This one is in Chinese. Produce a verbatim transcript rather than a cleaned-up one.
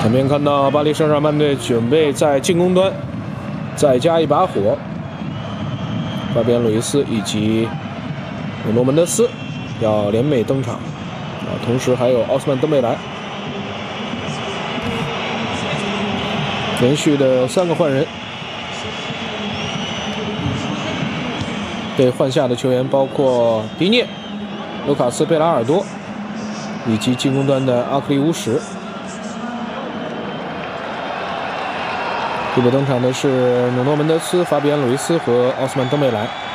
前面看到巴黎圣日耳曼队准备在进攻端再加一把火，法比安·鲁伊斯以及努诺·门德斯要联袂登场啊，同时还有奥斯曼·登贝莱，连续的三个换人。被换下的球员包括迪涅、卢卡斯·贝拉尔多以及进攻端的阿克利乌什。替补登场的是努诺·门德斯、法比安·鲁伊斯和奥斯曼·登贝莱。